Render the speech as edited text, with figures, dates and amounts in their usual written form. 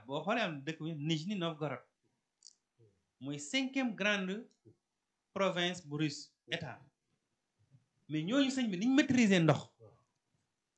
boo xoolee am dëkk bi Nijni Novgorod mooy 5e grande province bu russe état mais ñooñu sëñ bi niñ maîtriser ndox